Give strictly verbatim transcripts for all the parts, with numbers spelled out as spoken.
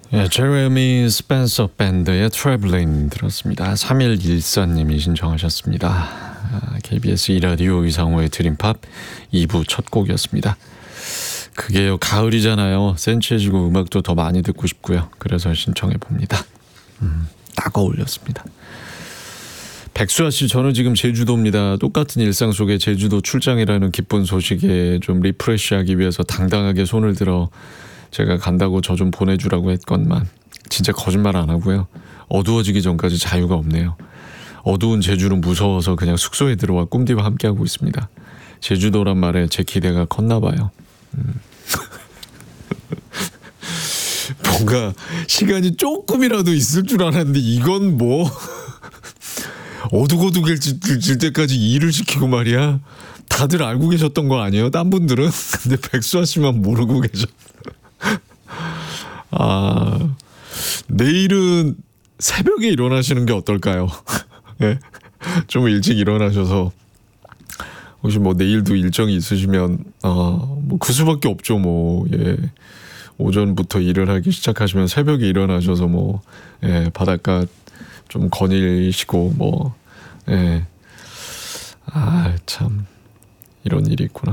예, 제레미 스펜서 밴드의 트래블링 들었습니다. 삼일일사님이 신청하셨습니다. 아, 케이비에스 이 라디오 이상호의 드림팝 이 부 첫 곡이었습니다. 그게요, 가을이잖아요. 센치해지고 음악도 더 많이 듣고 싶고요. 그래서 신청해봅니다. 음, 딱 어울렸습니다. 백수아 씨, 저는 지금 제주도입니다. 똑같은 일상 속에 제주도 출장이라는 기쁜 소식에 좀 리프레시하기 위해서 당당하게 손을 들어 제가 간다고 저 좀 보내주라고 했건만 진짜 거짓말 안 하고요. 어두워지기 전까지 자유가 없네요. 어두운 제주는 무서워서 그냥 숙소에 들어와 꿈디와 함께하고 있습니다. 제주도란 말에 제 기대가 컸나 봐요. 음. 뭔가 시간이 조금이라도 있을 줄 알았는데 이건 뭐 어둑어둑해질 때까지 일을 시키고 말이야. 다들 알고 계셨던 거 아니에요? 딴 분들은? 근데 백수아 씨만 모르고 계셨. 아, 내일은 새벽에 일어나시는 게 어떨까요? 예, 좀 일찍 일어나셔서 혹시 뭐 내일도 일정이 있으시면 어, 뭐 그 수밖에 없죠. 뭐 예, 오전부터 일을 하기 시작하시면 새벽에 일어나셔서 뭐 예, 바닷가 좀 거닐시고 뭐 예, 아 참 이런 일이 있구나.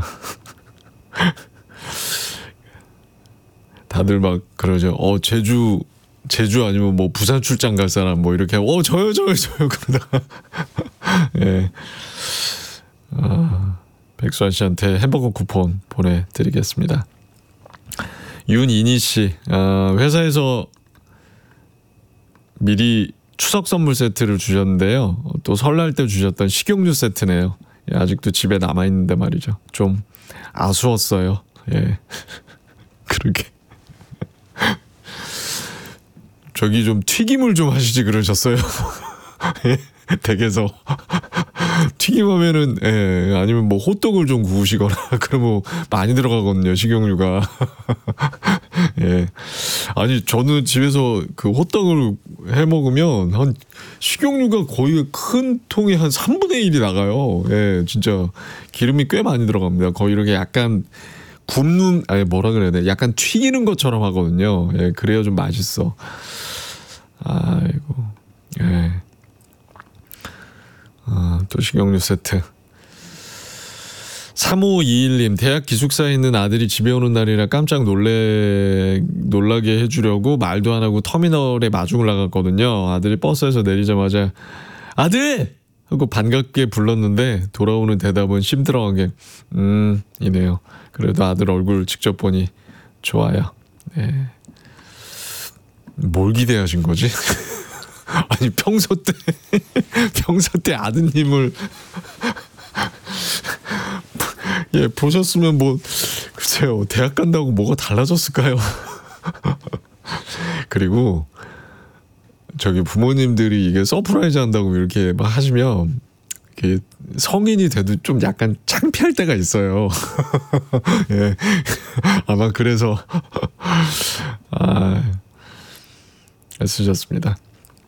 다들 막 그러죠. 어 제주 제주 아니면 뭐 부산 출장 갈 사람 뭐 이렇게 어 저요 저요 저요 그러다가 예. 아, 백수아 씨한테 햄버거 쿠폰 보내드리겠습니다. 윤이니 씨, 아, 회사에서 미리 추석 선물 세트를 주셨는데요. 또 설날 때 주셨던 식용유 세트네요. 예, 아직도 집에 남아 있는데 말이죠. 좀 아쉬웠어요. 예, 그러게. 저기 좀 튀김을 좀 하시지 그러셨어요. 댁에서 튀김하면은 예, 아니면 뭐 호떡을 좀 구우시거나 그러면 많이 들어가거든요, 식용유가. 예, 아니 저는 집에서 그 호떡을 해 먹으면 한 식용유가 거의 큰 통에 한 삼분의 일이 나가요. 예, 진짜 기름이 꽤 많이 들어갑니다. 거의 이렇게 약간 굽는, 아니 뭐라 그래야 돼, 약간 튀기는 것처럼 하거든요. 예, 그래야 좀 맛있어. 아이고, 예. 아, 또 식용유 세트. 삼오이일님, 대학 기숙사에 있는 아들이 집에 오는 날이라 깜짝 놀래 놀라게 해주려고 말도 안 하고 터미널에 마중을 나갔거든요. 아들이 버스에서 내리자마자 아들! 하고 반갑게 불렀는데 돌아오는 대답은 심드렁하게 음 이네요. 그래도 아들 얼굴 직접 보니 좋아요. 네. 뭘 기대하신 거지? 아니 평소 때 평소 때 아드님을 예 보셨으면 뭐 글쎄요, 대학 간다고 뭐가 달라졌을까요? 그리고 저기 부모님들이 이게 서프라이즈 한다고 이렇게 막 하시면 이렇게 성인이 돼도 좀 약간 창피할 때가 있어요. 예, 아마 그래서 아, 애쓰셨습니다.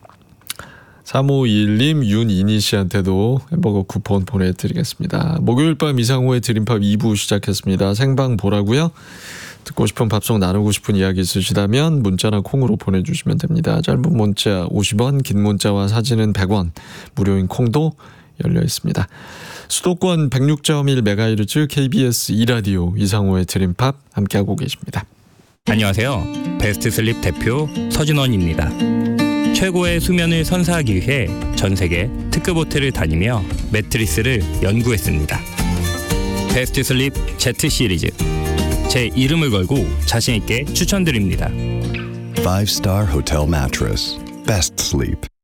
삼오이일님, 윤이니 씨한테도 햄버거 쿠폰 보내드리겠습니다. 목요일 밤 이상호의 드림팝 이 부 시작했습니다. 생방 보라고요? 듣고 싶은 밥송 나누고 싶은 이야기 있으시다면 문자나 콩으로 보내주시면 됩니다. 짧은 문자 오십 원, 긴 문자와 사진은 백 원, 무료인 콩도 열려 있습니다. 수도권 백육 점 일 메가헤르츠 케이비에스 이 라디오 이상호의 드림팝 함께하고 계십니다. 안녕하세요. 베스트 슬립 대표 서진원입니다. 최고의 수면을 선사하기 위해 전 세계 특급 호텔을 다니며 매트리스를 연구했습니다. 베스트 슬립 Z 시리즈, 제 이름을 걸고 자신 있게 추천드립니다. Five star hotel mattress. Best sleep.